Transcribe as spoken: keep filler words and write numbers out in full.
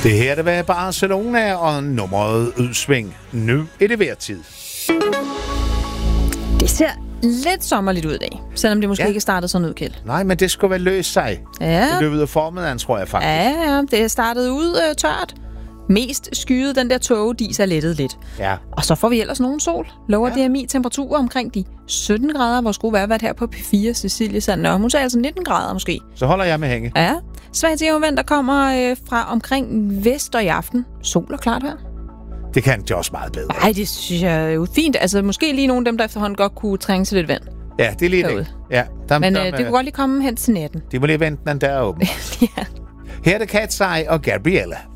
Det her, det var Barcelona og nummeret udsving. Nu er det værtid. Det ser lidt sommerligt ud i dag, selvom det måske ja. ikke er startet sådan ud, Kjeld. Nej, men det skulle vel løse sig. Ja. I løbet af formiddagen, tror jeg faktisk. Ja, ja, det er startet ud øh, tørt. Mest skyet, den der tågedis er lettet lidt. Ja. Og så får vi ellers nogen sol. Lover Ja. D M I-temperaturer omkring de sytten grader, hvor skulle være været her på P fire, Cecilie Sand. Nå, hun sagde altså nitten grader måske. Så holder jeg med hænge. Ja. Svag til jævnvind, der kommer øh, fra omkring vest og i aften. Sol og klart her. Det kan det også meget bedre. Nej, det synes jeg er jo fint. Altså, måske lige nogle af dem, der efterhånden godt kunne trænge til lidt vand. Ja, det er lige Derude. det. Ja, der, Men der, øh, det kunne godt lige komme hen til natten. De må lige vente, den der er åben. Ja. Her er det Cat's Eye og Gabriella.